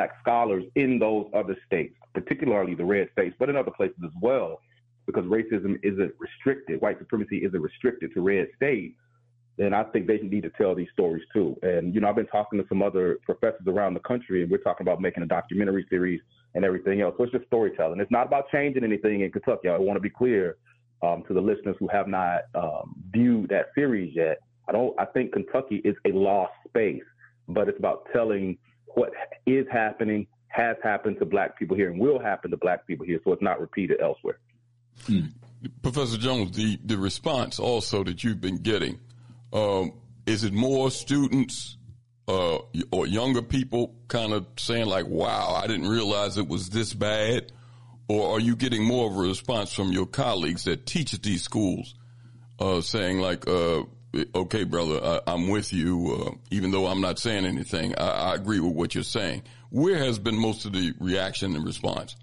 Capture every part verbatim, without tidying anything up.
black scholars in those other states, particularly the red states, but in other places as well, because racism isn't restricted, white supremacy isn't restricted to red states, then I think they need to tell these stories too. And, you know, I've been talking to some other professors around the country, and we're talking about making a documentary series and everything else. So it's just storytelling. It's not about changing anything in Kentucky. I want to be clear um, to the listeners who have not um, viewed that series yet. I don't. I think Kentucky is a lost space, but it's about telling what is happening, has happened to black people here, and will happen to black people here, so it's not repeated elsewhere. Hmm. Professor Jones, the, the response also that you've been getting, um, is it more students uh, or younger people kind of saying like, wow, I didn't realize it was this bad? Or are you getting more of a response from your colleagues that teach at these schools uh, saying like, uh, okay, brother, I, I'm with you, uh, even though I'm not saying anything. I, I agree with what you're saying. Where has been most of the reaction and response?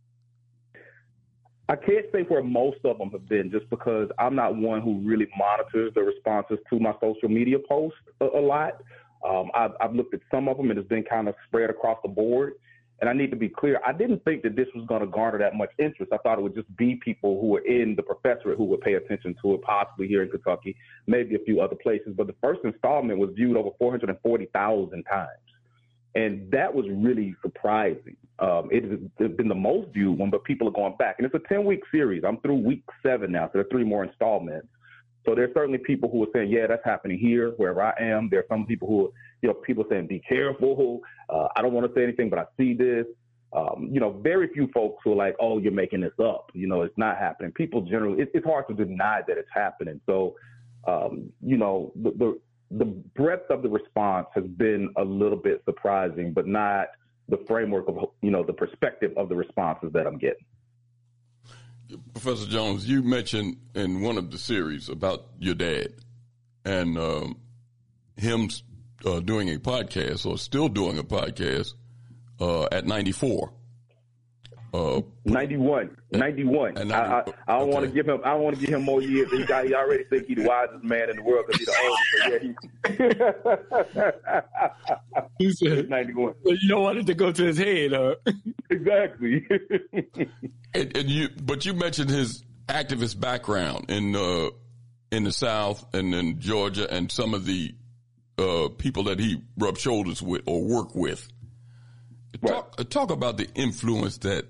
I can't say where most of them have been, just because I'm not one who really monitors the responses to my social media posts a, a lot. Um, I've, I've looked at some of them, and it's been kind of spread across the board. And I need to be clear, I didn't think that this was going to garner that much interest. I thought it would just be people who were in the professorate who would pay attention to it, possibly here in Kentucky, maybe a few other places. But the first installment was viewed over four hundred forty thousand times. And that was really surprising. Um, it has been the most viewed one, but people are going back. And it's a ten-week series. I'm through week seven now, so there are three more installments. So there's certainly people who are saying, yeah, that's happening here, wherever I am. There are some people who are, you know, people saying, be careful. Uh, I don't want to say anything, but I see this. Um, you know, very few folks who are like, oh, you're making this up. You know, it's not happening. People generally, it, it's hard to deny that it's happening. So, um, you know, the, the the breadth of the response has been a little bit surprising, but not the framework of, you know, the perspective of the responses that I'm getting. Professor Jones, you mentioned in one of the series about your dad and um, him uh, doing a podcast, or still doing a podcast uh, at ninety-four. Uh, ninety-one, ninety-one. And I, I, I don't okay. want to give him. I don't want to give him more years. He got. He already think he's the wisest man in the world because he's the oldest. So yeah, he, he said ninety-one. Well, you don't want it to go to his head, huh? Exactly. and, and you, but you mentioned his activist background in uh, in the South and in Georgia, and some of the uh, people that he rubbed shoulders with or worked with. Talk, right. talk about the influence that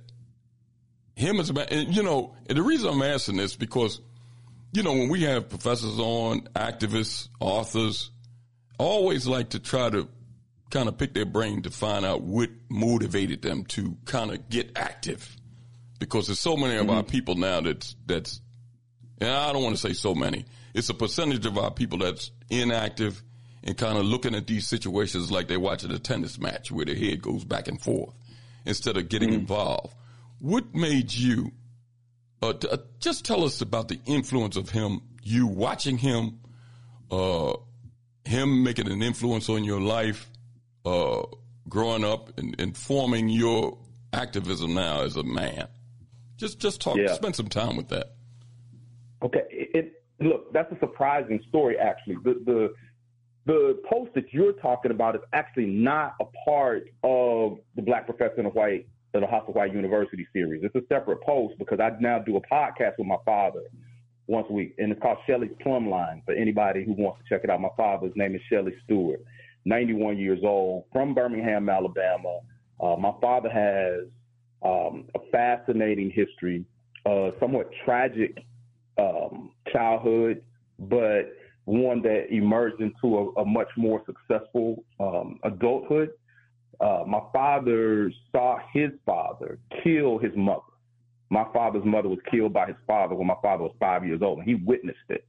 him as a man, and, you know, and the reason I'm asking this because, you know, when we have professors on, activists, authors, I always like to try to kind of pick their brain to find out what motivated them to kind of get active, because there's so many of mm-hmm. our people now that's, that's, and I don't want to say so many, it's a percentage of our people that's inactive and kind of looking at these situations like they're watching a tennis match where their head goes back and forth instead of getting mm-hmm. involved. What made you, uh, t- uh, just tell us about the influence of him, you watching him, uh, him making an influence on your life, uh, growing up and, and forming your activism now as a man. Just, just talk, yeah. spend some time with that. Okay. It, it, look, that's a surprising story, actually. The, the, The post that you're talking about is actually not a part of the Black Professor in a White, the Hostile White University series. It's a separate post because I now do a podcast with my father once a week, and it's called Shelley's Plumb Line for anybody who wants to check it out. My father's name is Shelley Stewart, ninety-one years old, from Birmingham, Alabama. Uh, my father has um, a fascinating history, uh, somewhat tragic um, childhood, but one that emerged into a, a much more successful um, adulthood. Uh, my father saw his father kill his mother. My father's mother was killed by his father when my father was five years old, and he witnessed it.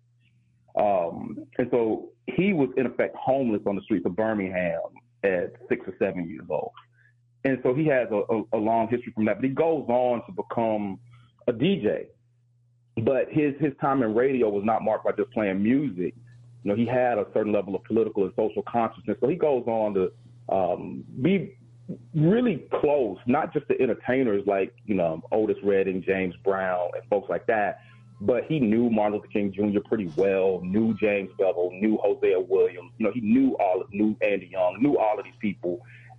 Um, and so he was, in effect, homeless on the streets of Birmingham at six or seven years old. And so he has a, a, a long history from that. But he goes on to become a D J. But his, his time in radio was not marked by just playing music. You know, he had a certain level of political and social consciousness. So he goes on to um, be really close, not just to entertainers like, you know, Otis Redding, James Brown, and folks like that, but he knew Martin Luther King Junior pretty well, knew James Bevel, knew Hosea Williams. You know, he knew all of, knew Andy Young, knew all of these people.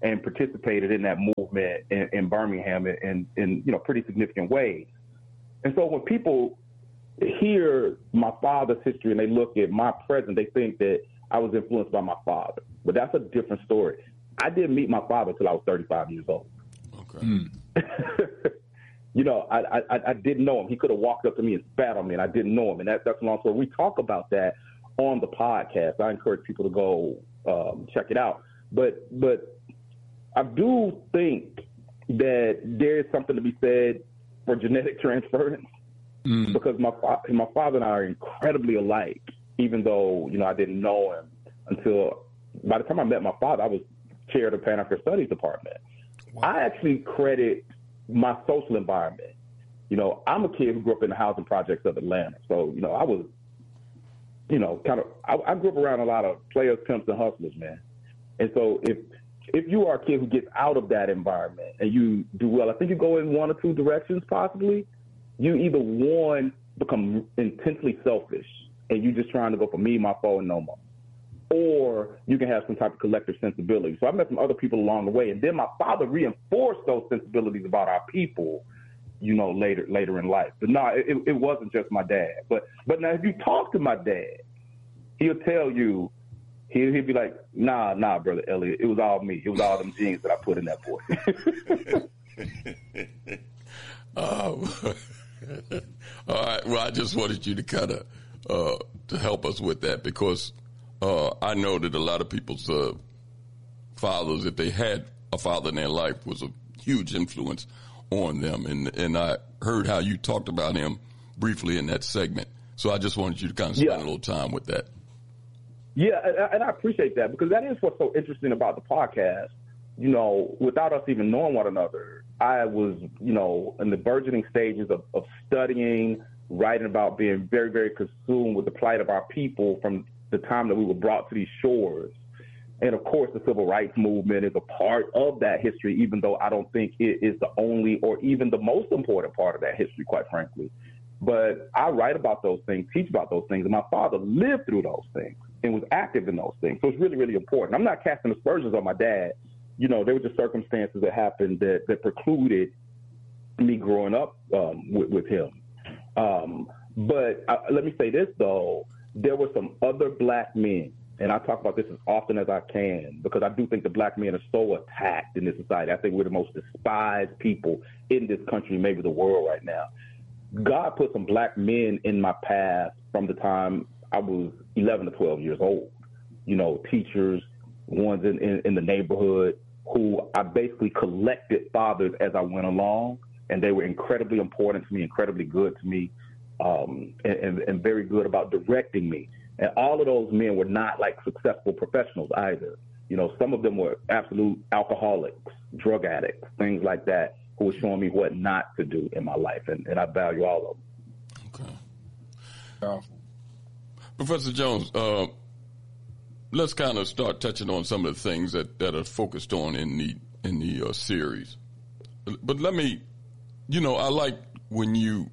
and participated in that movement in, in Birmingham in, in, in, you know, pretty significant ways. And so when people hear my father's history and they look at my present, they think that I was influenced by my father. But that's a different story. I didn't meet my father until I was thirty-five years old. Okay. Mm. You know, I, I I didn't know him. He could have walked up to me and spat on me, and I didn't know him. And that, that's a long story. We talk about that on the podcast. I encourage people to go um, check it out. But but I do think that there is something to be said for genetic transference, mm. because my fa- my father and I are incredibly alike, even though, you know, I didn't know him until by the time I met my father, I was chair of the Pan African Studies Department. Wow. I actually credit my social environment. You know, I'm a kid who grew up in the housing projects of Atlanta. So, you know, I was, you know, kind of, I, I grew up around a lot of players, pimps, and hustlers, man. And so if if you are a kid who gets out of that environment and you do well, I think you go in one or two directions possibly. You either, one, become intensely selfish and you're just trying to go for me, my foe, and no more. Or you can have some type of collective sensibility. So I met some other people along the way. And then my father reinforced those sensibilities about our people, you know, later later in life. But no, it, it wasn't just my dad. But but now if you talk to my dad, he'll tell you, he'll, he'll be like, nah, nah, Brother Elliott, it was all me. It was all them genes that I put in that boy. oh. All right. Well, I just wanted you to kind of uh, to help us with that, because Uh, I know that a lot of people's uh, fathers, if they had a father in their life, was a huge influence on them. And and I heard how you talked about him briefly in that segment. So I just wanted you to kind of spend yeah. a little time with that. Yeah, and, and I appreciate that, because that is what's so interesting about the podcast. You know, without us even knowing one another, I was, you know, in the burgeoning stages of, of studying, writing about, being very, very consumed with the plight of our people from the time that we were brought to these shores. And of course, the civil rights movement is a part of that history, even though I don't think it is the only or even the most important part of that history, quite frankly. But I write about those things, teach about those things, and my father lived through those things and was active in those things. So it's really, really important. I'm not casting aspersions on my dad. You know, there were just circumstances that happened that, that precluded me growing up um, with, with him. Um, but uh, let me say this, though. There were some other black men, and I talk about this as often as I can, because I do think the black men are so attacked in this society. I think we're the most despised people in this country, maybe the world right now. God put some black men in my path from the time I was eleven to twelve years old. You know, teachers, ones in, in, in the neighborhood, who I basically collected fathers as I went along, and they were incredibly important to me, incredibly good to me. Um, and, and, and very good about directing me. And all of those men were not like successful professionals either. You know, some of them were absolute alcoholics, drug addicts, things like that, who were showing me what not to do in my life. And, and I value all of them. Okay. Powerful. Professor Jones, uh, let's kind of start touching on some of the things that, that are focused on in the, in the uh, series. But let me, you know, I like when you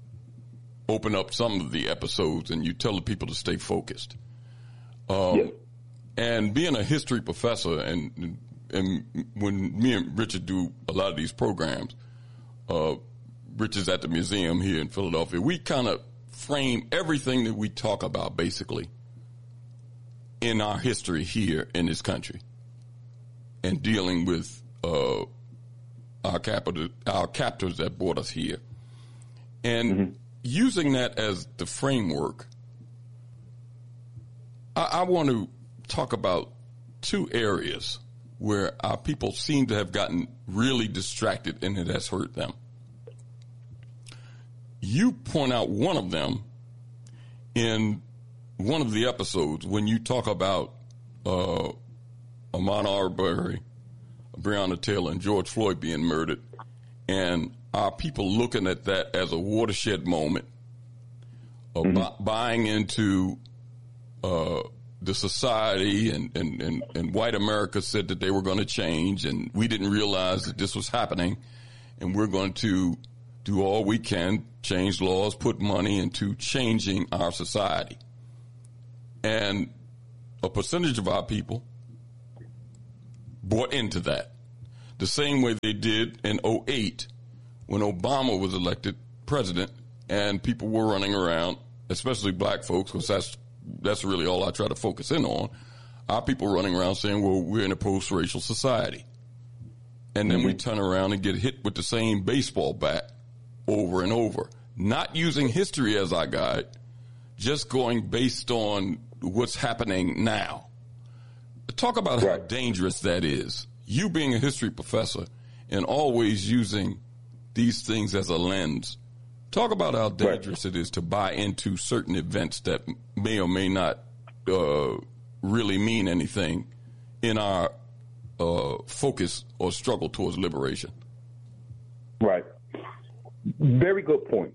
open up some of the episodes and you tell the people to stay focused. Um, yes. And being a history professor, and and when me and Richard do a lot of these programs, uh, Richard's at the museum here in Philadelphia, we kind of frame everything that we talk about basically in our history here in this country, and dealing with uh, our capital, our captors that brought us here. And mm-hmm. using that as the framework, I, I want to talk about two areas where our people seem to have gotten really distracted and it has hurt them. You point out one of them in one of the episodes when you talk about uh, Ahmaud Arbery, Breonna Taylor, and George Floyd being murdered, and our people looking at that as a watershed moment of mm-hmm. bu- buying into uh, the society, and, and, and, and white America said that they were going to change, and we didn't realize that this was happening, and we're going to do all we can, change laws, put money into changing our society. And a percentage of our people bought into that. The same way they did in oh eight when Obama was elected president and people were running around, especially black folks, because that's, that's really all I try to focus in on. Our people running around saying, well, we're in a post-racial society. And then mm-hmm. we turn around and get hit with the same baseball bat over and over. Not using history as our guide, just going based on what's happening now. Talk about right. how dangerous that is. You being a history professor and always using these things as a lens. Talk about how dangerous right. it is to buy into certain events that may or may not uh, really mean anything in our uh, focus or struggle towards liberation. Right. Very good point.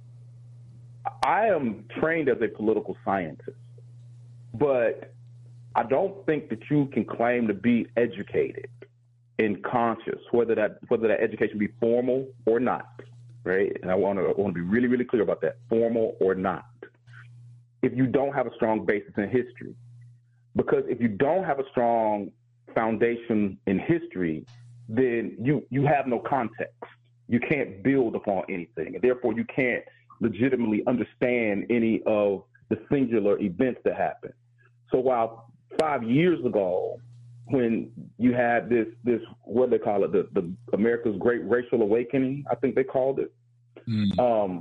I am trained as a political scientist, but I don't think that you can claim to be educated and conscious, whether that whether that education be formal or not, right? And I want to I want to be really, really clear about that, formal or not. If you don't have a strong basis in history, because if you don't have a strong foundation in history, then you you have no context. You can't build upon anything, and therefore you can't legitimately understand any of the singular events that happen. So while five years ago, when you had this, this what do they call it, the, the America's Great Racial Awakening, I think they called it. Mm. Um,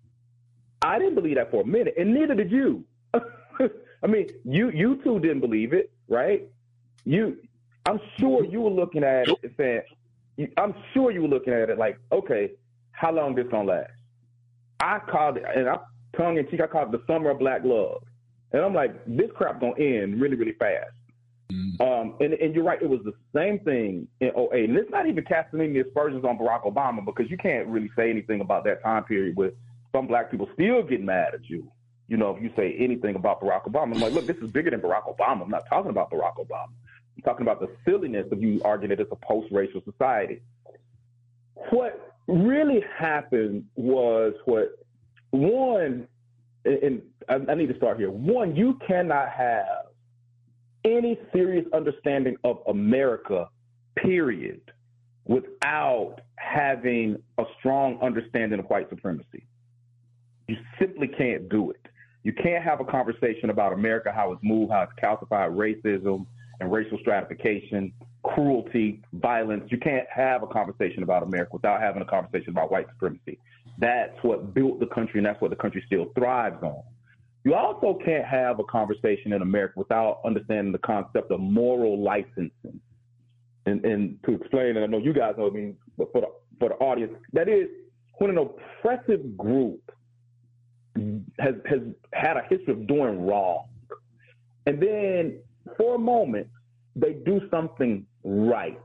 I didn't believe that for a minute, and neither did you. I mean, you you two didn't believe it, right? You, I'm sure you were looking at it and saying, I'm sure you were looking at it like, okay, how long this gonna last? I called it, and I tongue in cheek, I called it the summer of black love. And I'm like, this crap gonna end really, really fast. Mm. Um, and, and you're right, it was the same thing in oh eight. And it's not even casting any aspersions on Barack Obama, because you can't really say anything about that time period with some black people still getting mad at you, you know, if you say anything about Barack Obama. I'm like, look, this is bigger than Barack Obama. I'm not talking about Barack Obama. I'm talking about the silliness of you arguing that it's a post-racial society. What really happened was what, one, and I need to start here. One, you cannot have any serious understanding of America, period, without having a strong understanding of white supremacy. You simply can't do it. You can't have a conversation about America, how it's moved, how it's calcified racism and racial stratification, cruelty, violence. You can't have a conversation about America without having a conversation about white supremacy. That's what built the country, and that's what the country still thrives on. You also can't have a conversation in America without understanding the concept of moral licensing. And, and to explain, and I know you guys know what I mean, but for the, for the audience, that is when an oppressive group has has had a history of doing wrong, and then for a moment they do something right.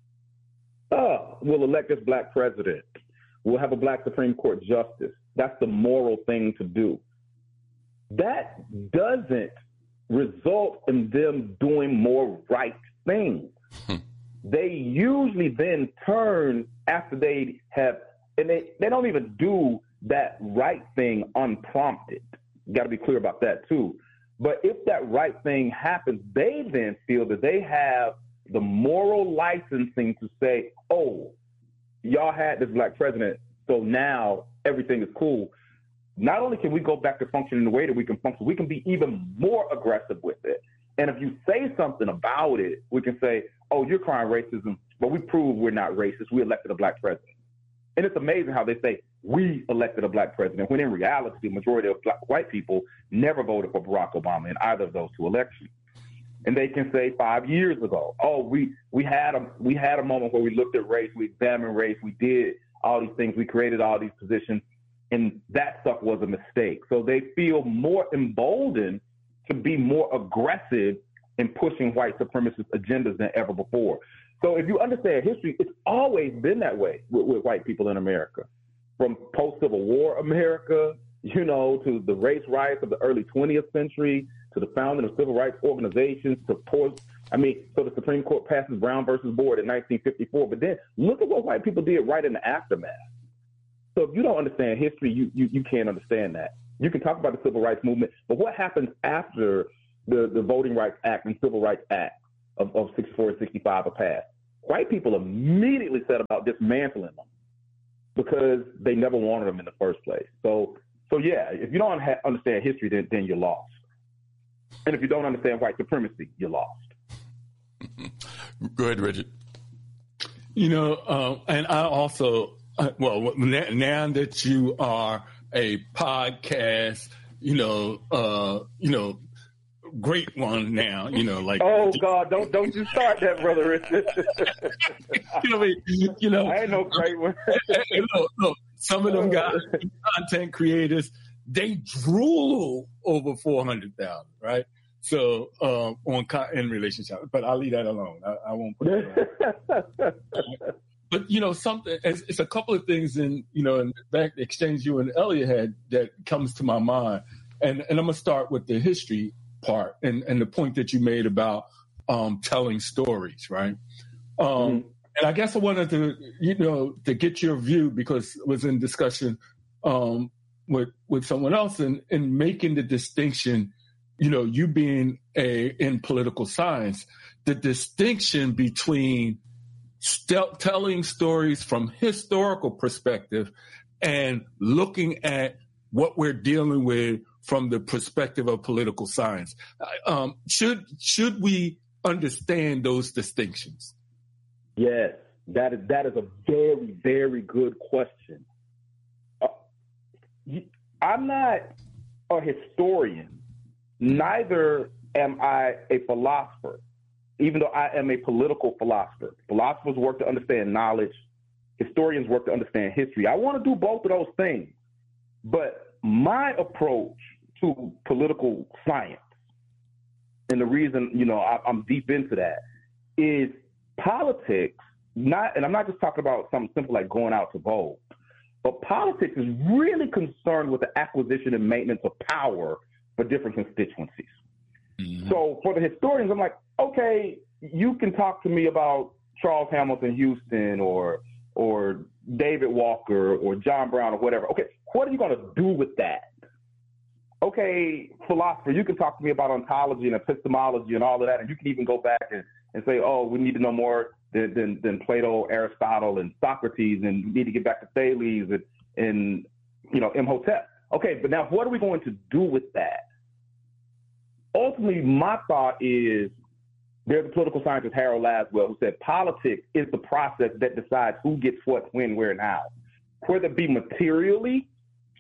Oh, we'll elect this black president. We'll have a black Supreme Court justice. That's the moral thing to do. That doesn't result in them doing more right things. They usually then turn after they have, and they, they don't even do that right thing unprompted. Got to be clear about that too. But if that right thing happens, they then feel that they have the moral licensing to say, oh, y'all had this black president, so now everything is cool. Not only can we go back to functioning the way that we can function, we can be even more aggressive with it. And if you say something about it, we can say, oh, you're crying racism, but we prove we're not racist. We elected a black president. And it's amazing how they say, we elected a black president, when in reality, the majority of black, white people never voted for Barack Obama in either of those two elections. And they can say five years ago, oh, we, we had a we had a moment where we looked at race, we examined race, we did all these things, we created all these positions, and that stuff was a mistake. So they feel more emboldened to be more aggressive in pushing white supremacist agendas than ever before. So if you understand history, it's always been that way with, with white people in America. From post-Civil War America, you know, to the race riots of the early twentieth century, to the founding of civil rights organizations, to post, I mean, so the Supreme Court passes Brown versus Board in nineteen fifty-four. But then look at what white people did right in the aftermath. So if you don't understand history, you, you, you can't understand that. You can talk about the civil rights movement, but what happens after the, the Voting Rights Act and Civil Rights Act? of, of sixty-four and sixty-five are passed, white people immediately set about dismantling them because they never wanted them in the first place. So, so yeah, if you don't ha- understand history, then, then you're lost. And if you don't understand white supremacy, you're lost. Go ahead, Richard. You know, uh, and I also, uh, well, now that you are a podcast, you know, uh, you know, great one now, you know, like. Oh God, don't don't you start that, brother Richard. you know, you know, I ain't no great one. look, look, some of them guys, content creators, they drool over four hundred thousand, right? So um, on in relationship, but I'll leave that alone. I, I won't put it on. But you know, something. It's, it's a couple of things in you know in that exchange you and Elliot had that comes to my mind, and and I'm gonna start with the history part and and the point that you made about um, telling stories, right? Um, mm-hmm. And I guess I wanted to you know to get your view because it was in discussion um, with with someone else and in making the distinction. You know, you being a in political science, the distinction between st- telling stories from historical perspective and looking at what we're dealing with from the perspective of political science. Um, should should we understand those distinctions? Yes, that is that is a very very good question. Uh, I'm not a historian. Neither am I a philosopher, even though I am a political philosopher. Philosophers work to understand knowledge. Historians work to understand history. I want to do both of those things. But my approach to political science, and the reason, you know, I, I'm deep into that, is politics, not, and I'm not just talking about something simple like going out to vote, but politics is really concerned with the acquisition and maintenance of power for different constituencies. Mm-hmm. So for the historians, I'm like, okay, you can talk to me about Charles Hamilton Houston or or David Walker or John Brown or whatever. Okay, what are you going to do with that? Okay, philosopher, you can talk to me about ontology and epistemology and all of that, and you can even go back and, and say, oh, we need to know more than, than, than Plato, Aristotle, and Socrates, and we need to get back to Thales and, and you know, Imhotep. Okay, but now what are we going to do with that? Ultimately, my thought is there's a political scientist, Harold Laswell, who said politics is the process that decides who gets what, when, where, and how, whether it be materially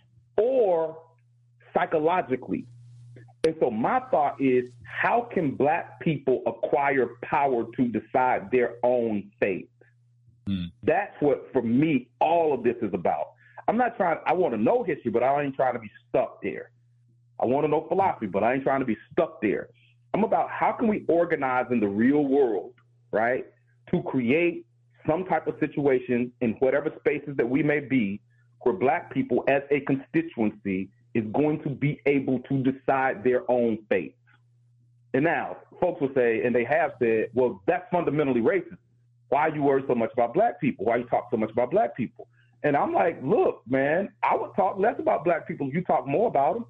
or psychologically. And so my thought is, how can Black people acquire power to decide their own fate? Mm. That's what, for me, all of this is about. I'm not trying, I want to know history, but I ain't trying to be stuck there. I want to know philosophy, but I ain't trying to be stuck there. I'm about how can we organize in the real world, right, to create some type of situation in whatever spaces that we may be where Black people as a constituency is going to be able to decide their own fate. And now folks will say, and they have said, well, that's fundamentally racist. Why you worry so much about Black people? Why you talk so much about Black people? And I'm like, look, man, I would talk less about Black people if you talk more about them.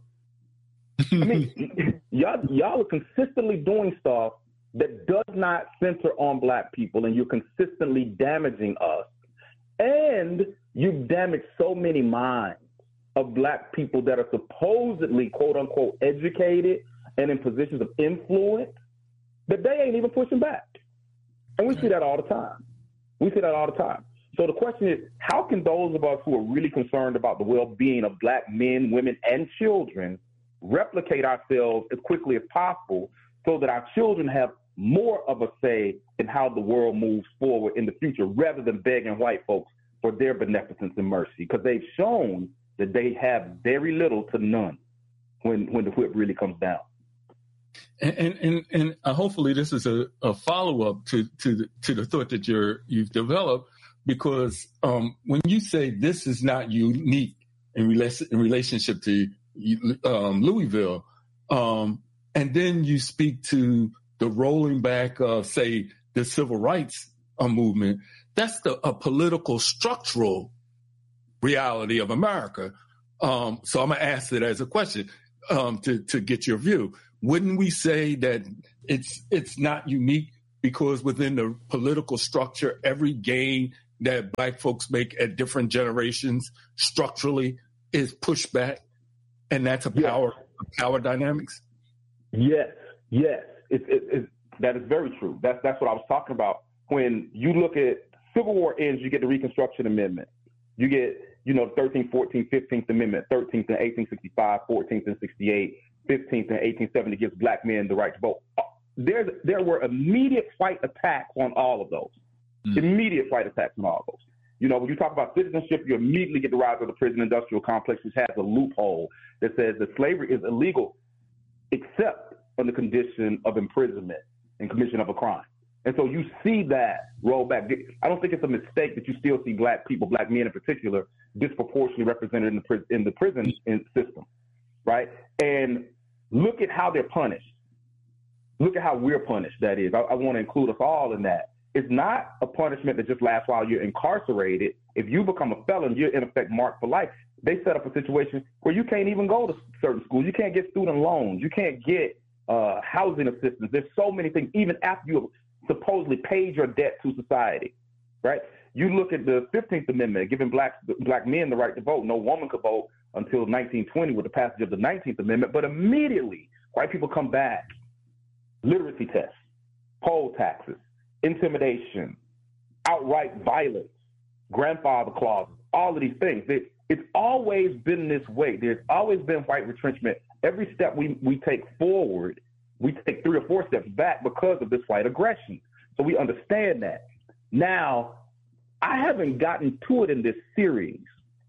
I mean, y'all, y'all are consistently doing stuff that does not center on Black people, and you're consistently damaging us. And you've damaged so many minds of Black people that are supposedly, quote unquote, educated and in positions of influence that they ain't even pushing back. And we see that all the time. We see that all the time. So the question is, how can those of us who are really concerned about the well-being of Black men, women, and children replicate ourselves as quickly as possible so that our children have more of a say in how the world moves forward in the future, rather than begging white folks for their beneficence and mercy, because they've shown that they have very little to none when when the whip really comes down. And and and, and uh, hopefully this is a, a follow up to to the, to the thought that you're you've developed, because um, when you say this is not unique in relation in relationship to Um, Louisville, um, and then you speak to the rolling back of, say, the civil rights uh, movement. That's the a political structural reality of America. Um, so I'm gonna ask it as a question um, to to get your view. Wouldn't we say that it's it's not unique because within the political structure, every gain that black folks make at different generations structurally is pushed back, and that's a power yes. power dynamics? Yes, yes. It's, it, it, that is very true. That's, that's what I was talking about. When you look at Civil War ends, you get the Reconstruction Amendment. You get, you know, thirteenth, fourteenth, fifteenth Amendment, thirteenth in eighteen sixty-five, fourteenth in sixty-eight, fifteenth in eighteen seventy gives black men the right to vote. There's, there were immediate fight attacks on all of those. Mm. Immediate fight attacks on all of those. You know, when you talk about citizenship, you immediately get the rise of the prison industrial complex, which has a loophole that says that slavery is illegal except on the condition of imprisonment and commission of a crime. And so you see that roll back. I don't think it's a mistake that you still see black people, black men in particular, disproportionately represented in the, pri- in the prison system, right? And look at how they're punished. Look at how we're punished, that is. I, I want to include us all in that. It's not a punishment that just lasts while you're incarcerated. If you become a felon, you're in effect marked for life. They set up a situation where you can't even go to certain schools. You can't get student loans. You can't get uh, housing assistance. There's so many things, even after you have supposedly paid your debt to society, right? You look at the fifteenth Amendment, giving black black men the right to vote. No woman could vote until nineteen twenty with the passage of the nineteenth Amendment. But immediately, white people come back. Literacy tests, poll taxes, intimidation, outright violence, grandfather clauses, all of these things. It, it's always been this way. There's always been white retrenchment. Every step we, we take forward, we take three or four steps back because of this white aggression. So we understand that. Now, I haven't gotten to it in this series,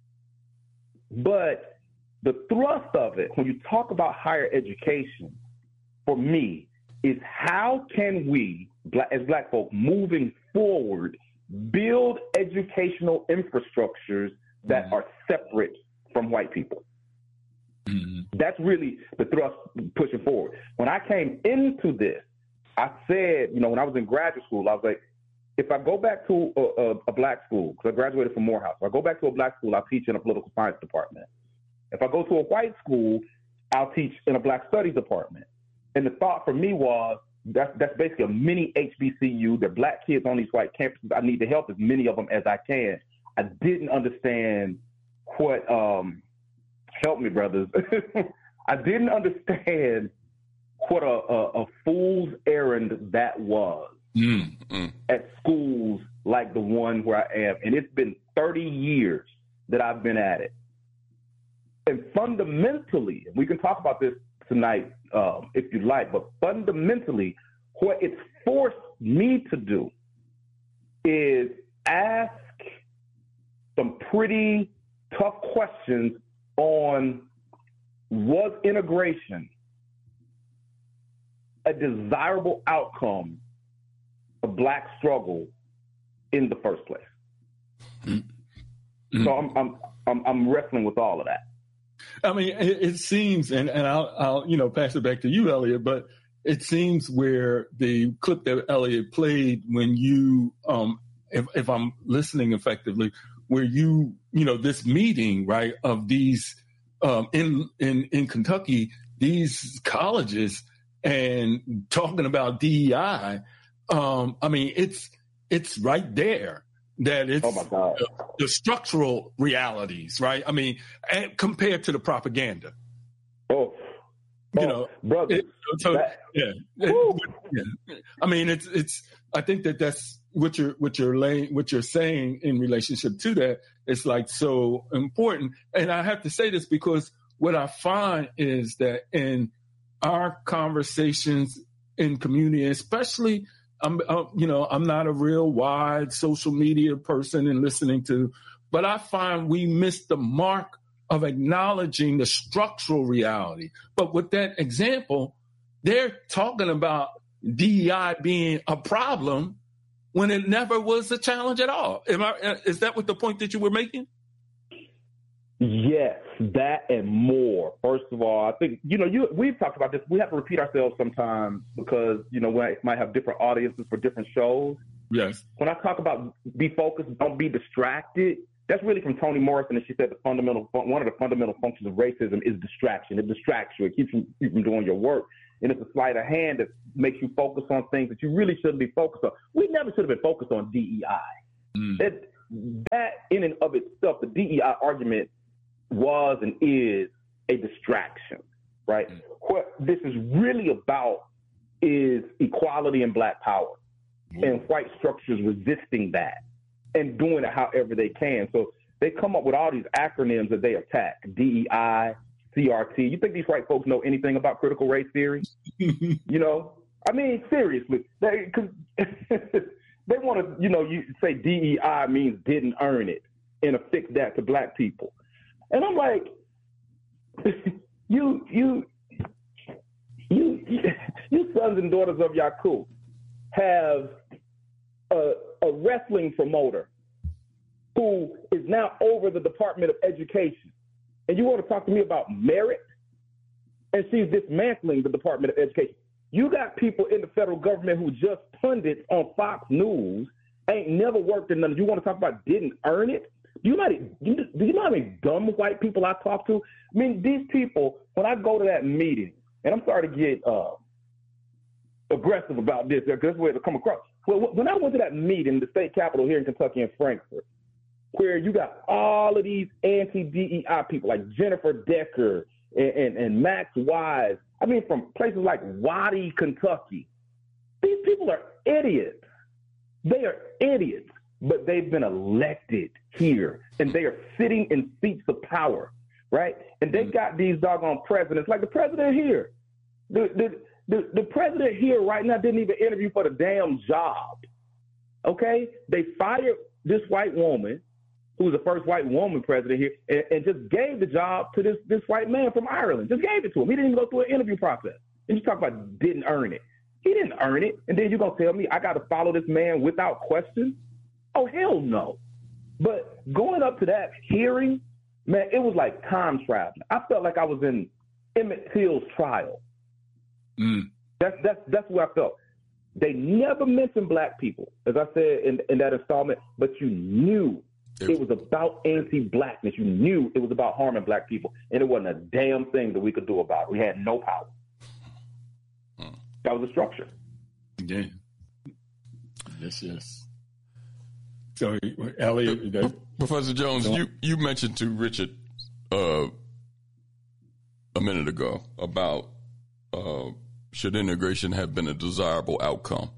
but the thrust of it, when you talk about higher education, for me, is how can we, as black folk, moving forward, build educational infrastructures that mm-hmm. are separate from white people? Mm-hmm. That's really the thrust pushing forward. When I came into this, I said, you know, when I was in graduate school, I was like, if I go back to a, a, a black school, because I graduated from Morehouse, if I go back to a black school, I'll teach in a political science department. If I go to a white school, I'll teach in a black studies department. And the thought for me was, that's, that's basically a mini H B C U. They're black kids on these white campuses. I need to help as many of them as I can. I didn't understand what, um, help me, brothers. I didn't understand what a, a, a fool's errand that was mm, mm. at schools like the one where I am. And it's been thirty years that I've been at it. And fundamentally, we can talk about this tonight um, if you like, but fundamentally, what it's forced me to do is ask some pretty tough questions on, was integration a desirable outcome of black struggle in the first place? Mm-hmm. So I'm, I'm I'm I'm wrestling with all of that. I mean, it, it seems, and, and I'll, I'll, you know, pass it back to you, Elliot, but it seems where the clip that Elliot played when you, um, if, if I'm listening effectively, where you, you know, this meeting, right, of these, um, in, in, in Kentucky, these colleges and talking about D E I, um, I mean, it's, it's right there. That it's oh my God. The, the structural realities, right? I mean, and compared to the propaganda. Oh, you oh, know, brother. It, so that, yeah, it, yeah. I mean, it's it's. I think that that's what you're what you're laying what you're saying in relationship to that. It's like so important, and I have to say this because what I find is that in our conversations in community, especially. I'm, uh, you know, I'm not a real wide social media person and listening to, but I find we miss the mark of acknowledging the structural reality. But with that example, they're talking about D E I being a problem when it never was a challenge at all. Am I, is that what the point that you were making? Yes, that and more. First of all, I think, you know, you we've talked about this. We have to repeat ourselves sometimes because, you know, we might have different audiences for different shows. Yes. When I talk about be focused, don't be distracted, that's really from Toni Morrison. And she said the fundamental, one of the fundamental functions of racism is distraction. It distracts you. It keeps you from doing your work. and it's a sleight of hand that makes you focus on things that you really shouldn't be focused on. We never should have been focused on D E I. Mm. That, that in and of itself, the D E I argument was and is a distraction, right? Mm. What this is really about is equality and black power, mm. and white structures resisting that and doing it however they can. So they come up with all these acronyms that they attack: D E I, C R T. You think these white folks know anything about critical race theory? You know, I mean, seriously, they, cause they want to, you know, you say D E I means didn't earn it and affix that to black people. And I'm like, you, you, you, you sons and daughters of Yakub have a, a wrestling promoter who is now over the Department of Education. And you want to talk to me about merit? And she's dismantling the Department of Education. You got people in the federal government who just pundits on Fox News, ain't never worked in none. You want to talk about didn't earn it? Do you know how many, do you know how many dumb white people I talk to? I mean, these people, when I go to that meeting, and I'm sorry to get uh, aggressive about this, because that's where it'll come across. Well, when I went to that meeting, the state capitol here in Kentucky in Frankfort, where you got all of these anti-D E I people like Jennifer Decker and, and, and Max Wise, I mean, from places like Waddy, Kentucky. These people are idiots. They are idiots, but they've been elected here, and they are sitting in seats of power, right? And they got these doggone presidents, like the president here. The, the, the, the president here right now didn't even interview for the damn job, okay? They fired this white woman, who was the first white woman president here, and, and just gave the job to this, this white man from Ireland. Just gave it to him. He didn't even go through an interview process. And you talk about didn't earn it. He didn't earn it. And then you're going to tell me I got to follow this man without question? Oh, hell no. But going up to that hearing, man, it was like time traveling. I felt like I was in Emmett Till's trial. Mm. That's, that's, that's where I felt. They never mentioned black people, as I said in, in that installment, but you knew it was about anti-blackness. You knew it was about harming black people, and it wasn't a damn thing that we could do about it. We had no power. Hmm. That was the structure. Yeah. Yes, yes. So, Elliot, uh, Professor Jones, you, you mentioned to Richard uh, a minute ago about uh, should integration have been a desirable outcome.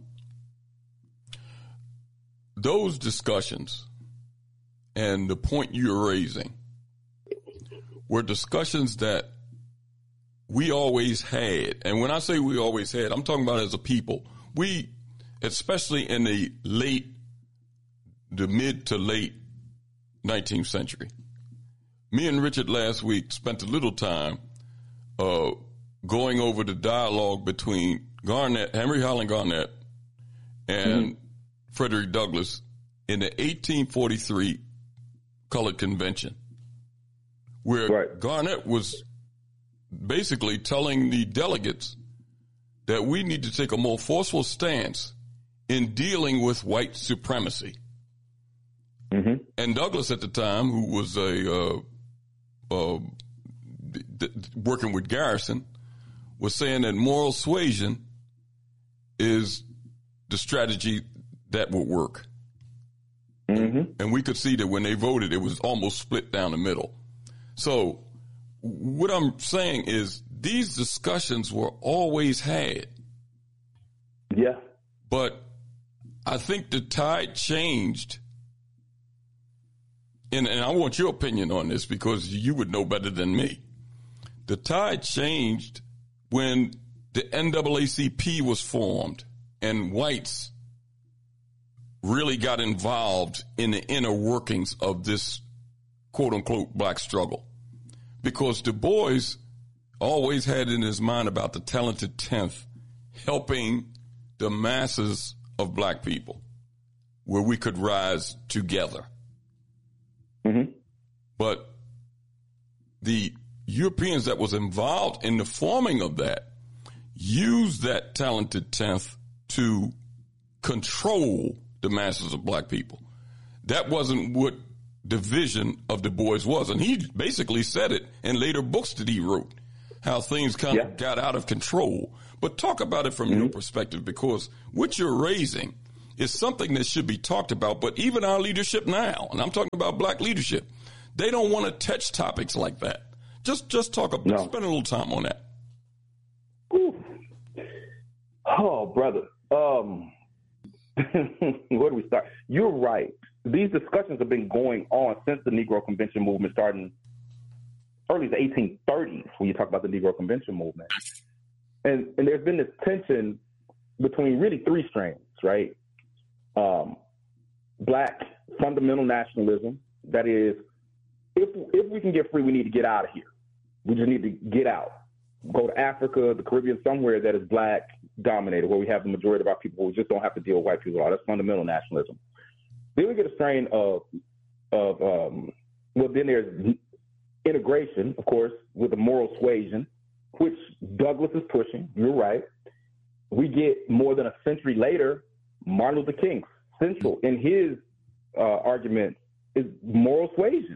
Those discussions and the point you're raising were discussions that we always had. And when I say we always had, I'm talking about as a people. We, especially in the late, the mid to late nineteenth century, me and Richard last week spent a little time uh, going over the dialogue between Garnett, Henry Highland Garnett, and mm-hmm. Frederick Douglass in the eighteen forty-three Colored Convention, where right. Garnett was basically telling the delegates that we need to take a more forceful stance in dealing with white supremacy. Mm-hmm. And Douglass at the time, who was a uh, uh, d- d- working with Garrison, was saying that moral suasion is the strategy that will work. Mm-hmm. And we could see that when they voted, it was almost split down the middle. So what I'm saying is these discussions were always had. Yeah. But I think the tide changed. And, and I want your opinion on this because you would know better than me. The tide changed when the N double A C P was formed and whites really got involved in the inner workings of this quote unquote black struggle, because Du Bois always had in his mind about the talented tenth helping the masses of black people where we could rise together. Mm-hmm. But the Europeans that was involved in the forming of that used that talented tenth to control the masses of black people. That wasn't what the vision of Du Bois was. And he basically said it in later books that he wrote. how things kind yeah. of got out of control. But talk about it from mm-hmm. your perspective, because what you're raising is something that should be talked about. But even our leadership now, and I'm talking about black leadership, they don't want to touch topics like that. Just just talk about, no. spend a little time on that. Ooh. Oh, brother. Um, where do we start? You're right. These discussions have been going on since the Negro Convention movement started early in the eighteen thirties, when you talk about the Negro Convention movement. And, and there's been this tension between really three strands, right? Um, black fundamental nationalism, that is, if if we can get free, we need to get out of here. We just need to get out. Go to Africa, the Caribbean, somewhere that is black dominated, where we have the majority of our people who just don't have to deal with white people at all. That's fundamental nationalism. Then we get a strain of, of um, well, then there's integration, of course, with the moral suasion, which Douglass is pushing. You're right. We get more than a century later, Martin Luther King, central in his uh, argument is moral suasion.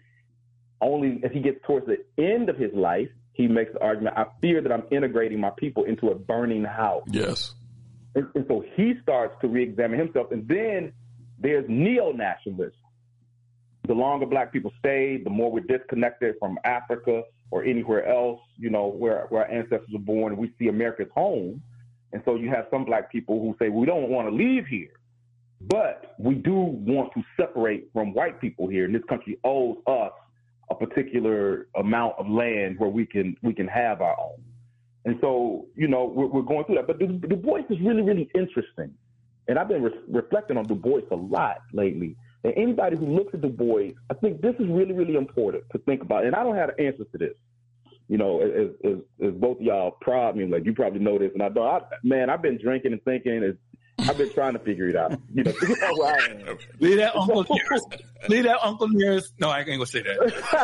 Only as he gets towards the end of his life, he makes the argument, I fear that I'm integrating my people into a burning house. Yes. And, and so he starts to re-examine himself. And then there's neo-nationalism. The longer black people stay, the more we're disconnected from Africa or anywhere else, you know, where, where our ancestors were born, and we see America's home. And so you have some black people who say, we don't want to leave here, but we do want to separate from white people here. And this country owes us a particular amount of land where we can we can have our own. And so, you know, we're, we're going through that. But Du, Du Bois is really, really interesting. And I've been re- reflecting on Du Bois a lot lately. And anybody who looks at Du Bois, I think this is really, really important to think about. And I don't have the answers to this. You know, as, as, as both of y'all prod me, like, you probably know this, and I don't. I, man, I've been drinking and thinking. It's, I've been trying to figure it out. You know, where I am. Leave that Uncle nearest. Leave that Uncle nearest. No, I ain't gonna say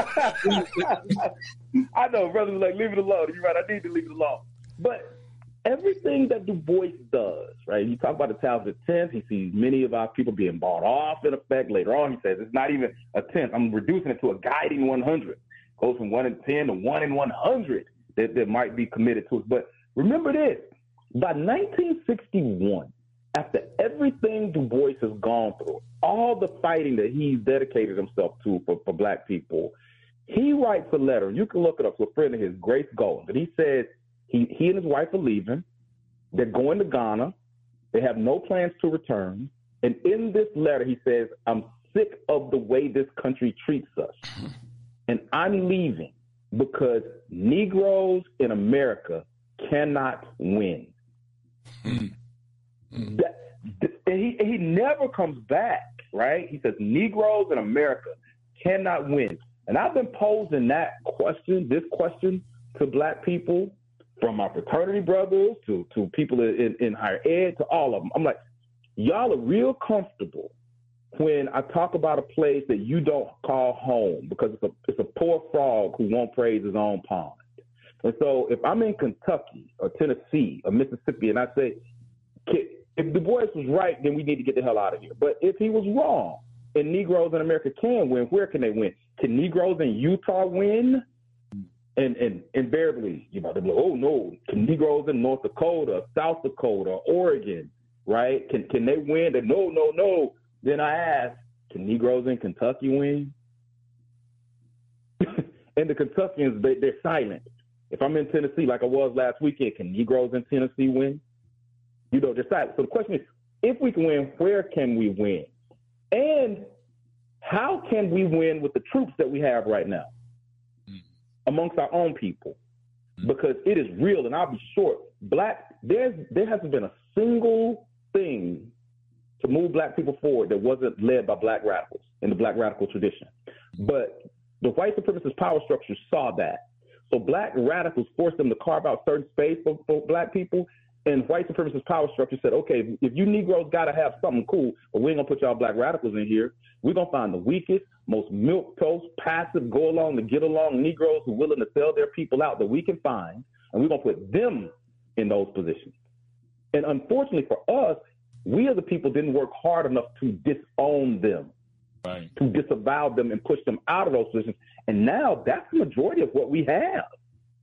that. I know, brother. Like, leave it alone. You're right. I need to leave it alone. But everything that Du Bois does, right? You talk about the talented tenth. He sees many of our people being bought off. In effect, later on, he says it's not even a tenth. I'm reducing it to a guiding one hundred. Goes from one in ten to one in one hundred that, that might be committed to us. But remember this: by nineteen sixty-one. After everything Du Bois has gone through, all the fighting that he's dedicated himself to for, for black people, he writes a letter. You can look it up to a friend of his, Grace Golden. He says he, he and his wife are leaving. They're going to Ghana. They have no plans to return. And in this letter, he says, I'm sick of the way this country treats us. And I'm leaving because Negroes in America cannot win. Mm-hmm. That, and he, he never comes back, right? He says Negroes in America cannot win. And I've been posing that question, this question, to black people, from my fraternity brothers to, to people in, in higher ed, to all of them. I'm like, y'all are real comfortable when I talk about a place that you don't call home because it's a, it's a poor frog who won't praise his own pond. And so if I'm in Kentucky or Tennessee or Mississippi and I say, if Du Bois was right, then we need to get the hell out of here. But if he was wrong, and Negroes in America can win, where can they win? Can Negroes in Utah win? And and invariably, you know, they'll be like, oh no, can Negroes in North Dakota, South Dakota, Oregon, right? Can can they win? And no, no, no. Then I ask, can Negroes in Kentucky win? And the Kentuckians, they, they're silent. If I'm in Tennessee, like I was last weekend, can Negroes in Tennessee win? You know, decide. So the question is, if we can win, where can we win? And how can we win with the troops that we have right now mm. amongst our own people? Mm. Because it is real, and I'll be short. Black, there's, there hasn't been a single thing to move black people forward that wasn't led by black radicals in the black radical tradition. But the white supremacist power structure saw that. So black radicals forced them to carve out certain space for, for black people. And white supremacist power structure said, okay, if you Negroes got to have something cool, but we ain't going to put y'all black radicals in here. We're going to find the weakest, most milquetoast, passive, go along to get along Negroes who are willing to sell their people out that we can find, and we're going to put them in those positions. And unfortunately for us, we as a people didn't work hard enough to disown them, right. to disavow them and push them out of those positions. And now that's the majority of what we have.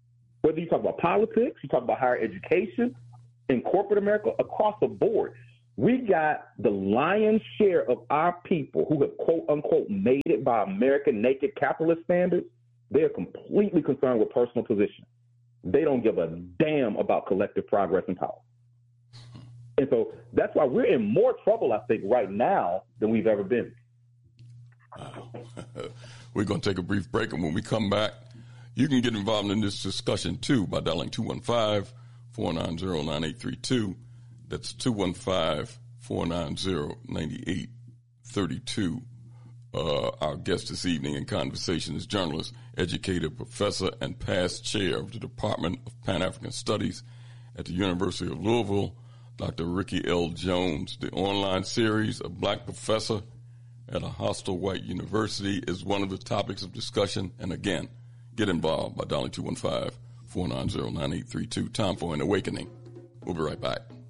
Whether you talk about politics, you talk about higher education, in corporate America, across the board, we got the lion's share of our people who have, quote unquote, made it by American naked capitalist standards. They're completely concerned with personal position. They don't give a damn about collective progress and power. And so that's why we're in more trouble, I think, right now than we've ever been. Wow. We're going to take a brief break, and when we come back, you can get involved in this discussion, too, by dialing two one five, four nine zero, nine eight three two. That's two one five, four nine zero, nine eight three two. Uh, our guest this evening in conversation is journalist, educator, professor, and past chair of the Department of Pan-African Studies at the University of Louisville, Doctor Ricky L. Jones. The online series, A Black Professor at a Hostile White University, is one of the topics of discussion. And again, get involved by dialing two one five, four nine zero, nine eight three two. Time for an awakening. We'll be right back.